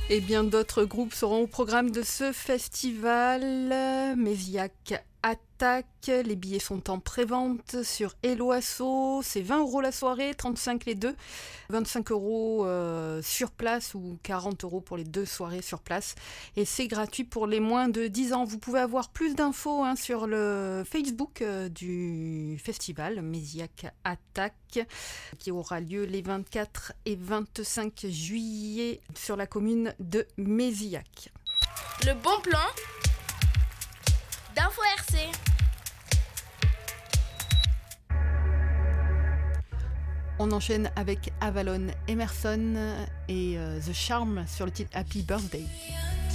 Et bien d'autres groupes seront au programme de ce festival. Mézillac Attaque, les billets sont en pré-vente sur Hello Asso, c'est 20 € la soirée, 35 les deux, 25 € sur place ou 40 € pour les deux soirées sur place. Et c'est gratuit pour les moins de 10 ans. Vous pouvez avoir plus d'infos sur le Facebook du festival Mézillac Attaque, qui aura lieu les 24 et 25 juillet sur la commune de Mézillac. Le bon plan d'Info RC. On enchaîne avec Avalon Emerson et The Charm sur le titre Happy Birthday.